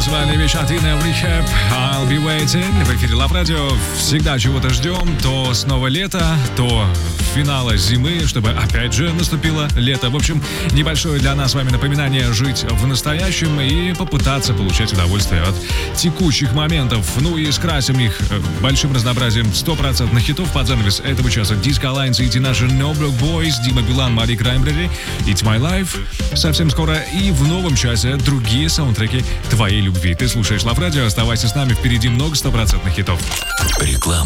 танцевальные вечерины в Rehab, I'll be waiting. В эфире Love Radio. Всегда чего-то ждем. То снова лето, то финала зимы, чтобы опять же наступило лето. В общем, небольшое для нас с вами напоминание жить в настоящем и попытаться получать удовольствие от текущих моментов. Ну и скрасим их большим разнообразием 100% хитов под занавес этого часа. Disco Alliance и наши No Block Boys, Дима Билан, Мари Краймбрери, It's My Life. Совсем скоро и в новом часе другие саундтреки твоей любви. Ты слушаешь Love Radio, оставайся с нами, впереди много 100% хитов. Реклама.